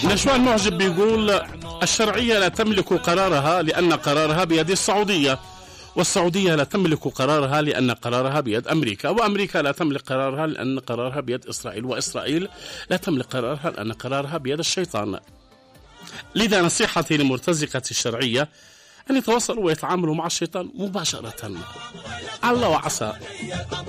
نشوى المعجب بيقول الشرعية لا تملك قرارها لأن قرارها بيد السعودية، والسعودية لا تملك قرارها لأن قرارها بيد أمريكا، وأمريكا لا تملك قرارها لأن قرارها بيد إسرائيل، وإسرائيل لا تملك قرارها لأن قرارها بيد الشيطان. لذا نصيحتي لمرتزقة الشرعية أن يتواصلوا ويتعاملوا مع الشيطان مباشرة. الله وعسى.